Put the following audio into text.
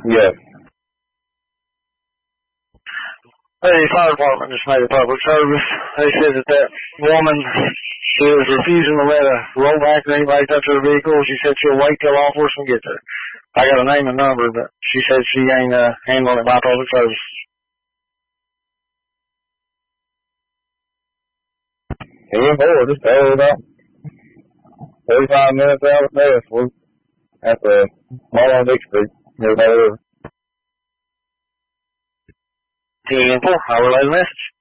Yes. Hey, fire department just made a public service. They said that woman, she was refusing to let a rollback or anybody touch her vehicle. She said she'll wait till law enforcement gets her. I got a name and number, but she said she ain't handling it by public service. Just tell her about 35 minutes out of this. We're at the Mall on Dick Street. Near that river. 10-4, I relay the message.